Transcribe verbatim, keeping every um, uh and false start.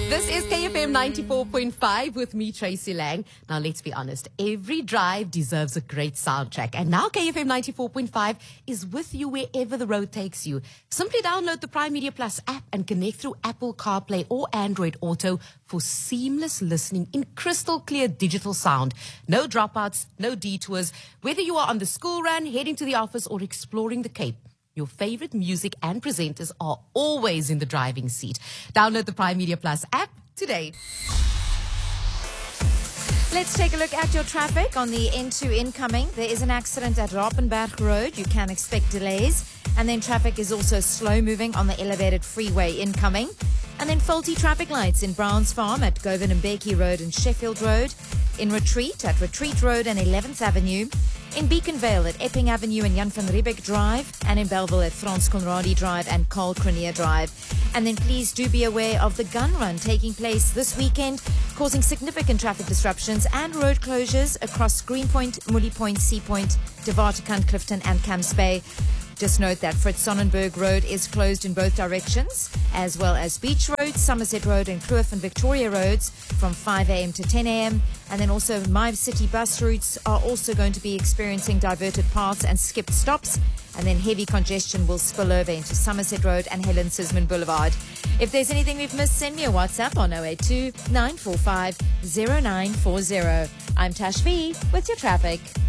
This is K F M ninety-four point five with me, Tracy Lang. Now, let's be honest. Every drive deserves a great soundtrack. And now K F M ninety-four point five is with you wherever the road takes you. Simply download the Prime Media Plus app and connect through Apple CarPlay or Android Auto for seamless listening in crystal clear digital sound. No dropouts, no detours. Whether you are on the school run, heading to the office, or exploring the Cape, your favorite music and presenters are always in the driving seat. Download the Prime Media Plus app today. Let's take a look at your traffic on the N two incoming. There is an accident at Rappenberg Road. You can expect delays. And then traffic is also slow moving on the elevated freeway incoming. And then faulty traffic lights in Browns Farm at Govan and Mbeki Road and Sheffield Road. In Retreat at Retreat Road and eleventh Avenue. In Beaconville at Epping Avenue and Jan van Riebeck Drive, and in Belleville at Frans Conradi Drive and Carl Cronier Drive. And then please do be aware of the gun run taking place this weekend, causing significant traffic disruptions and road closures across Greenpoint, Mully Point, Sea Point, De Waterkant, Clifton and Camps Bay. Just note that Fritz Sonnenberg Road is closed in both directions, as well as Beach Road, Somerset Road and Kloof and Victoria Roads from five a.m. to ten a.m. And then also My City bus routes are also going to be experiencing diverted paths and skipped stops. And then heavy congestion will spill over into Somerset Road and Helen Sisman Boulevard. If there's anything we've missed, send me a WhatsApp on zero eight two, nine four five, zero nine four zero. I'm Tash V with your traffic.